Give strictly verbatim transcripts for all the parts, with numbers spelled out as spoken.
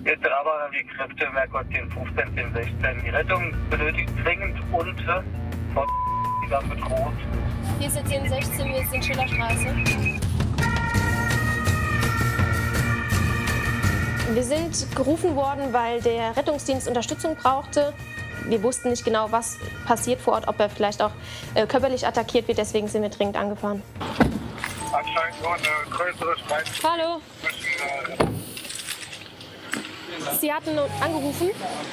Jetzt aber die Kräfte im Merkort zehn fünfzehn, zehn sechzehn. Die Rettung benötigt dringend und von wieder bedroht. Hier ist der zehn sechzehn, wir sind in Schillerstraße. Wir sind gerufen worden, weil der Rettungsdienst Unterstützung brauchte. Wir wussten nicht genau, was passiert vor Ort, ob er vielleicht auch äh, körperlich attackiert wird. Deswegen sind wir dringend angefahren. Anscheinend nur eine größere Streit. Hallo. Sie hatten angerufen?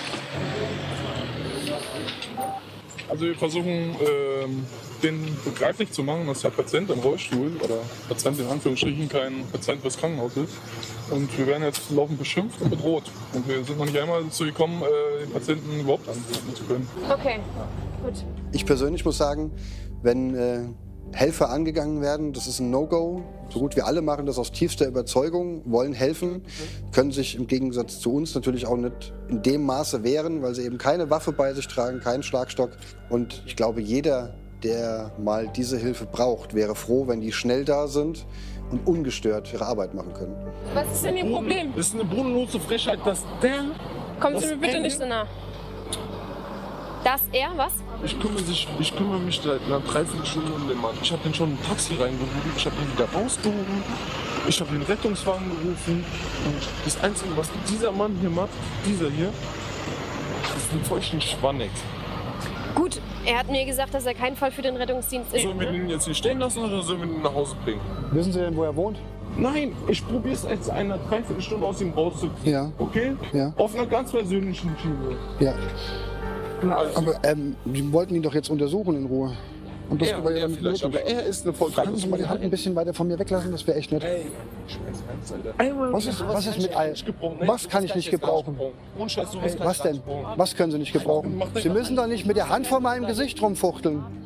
Also wir versuchen, ähm, den begreiflich zu machen, dass der Patient im Rollstuhl oder Patient in Anführungsstrichen kein Patient fürs Krankenhaus ist. Und wir werden jetzt laufend beschimpft und bedroht. Und wir sind noch nicht einmal dazu gekommen, äh, den Patienten überhaupt anrufen zu können. Okay, gut. Ich persönlich muss sagen, wenn äh, Helfer angegangen werden, das ist ein No-Go. So gut wir alle machen das aus tiefster Überzeugung, wollen helfen, können sich im Gegensatz zu uns natürlich auch nicht in dem Maße wehren, weil sie eben keine Waffe bei sich tragen, keinen Schlagstock. Und ich glaube, jeder, der mal diese Hilfe braucht, wäre froh, wenn die schnell da sind und ungestört ihre Arbeit machen können. Was ist denn Ihr Problem? Das ist eine bodenlose Frechheit, dass der... Kommen Sie mir bitte nicht so nah. Dass er, was? Ich kümmere, sich, ich kümmere mich seit einer Dreiviertelstunde um den Mann. Ich habe den schon im Taxi reingerufen, ich habe ihn wieder rausgerufen, ich habe den Rettungswagen gerufen. Und das Einzige, was dieser Mann hier macht, dieser hier, ist ein feuchten Schwanneck. Gut, er hat mir gesagt, dass er kein Fall für den Rettungsdienst ist. Sollen wir den jetzt hier stehen lassen oder sollen wir ihn nach Hause bringen? Wissen Sie denn, wo er wohnt? Nein, ich probiere es jetzt einer Dreiviertelstunde aus ihm rauszukriegen. Ja. Okay? Ja. Auf einer ganz persönlichen Schiene. Ja. Also, Aber ähm, die wollten ihn doch jetzt untersuchen in Ruhe. Und das er, war ja er nicht vielleicht, möglich. aber er ist eine voll. Können Sie mal die Hand ein bisschen weiter von mir weglassen? Das wäre echt nett. Ey, Alter. Was ist, was ist mit all? Nein, Was kann ich nicht gebrauchen? Ohne Scheiß, sowas kann Was ich gar denn? nicht gebrauchen. Was können Sie nicht gebrauchen? Sie müssen doch nicht mit der Hand vor meinem Gesicht rumfuchteln.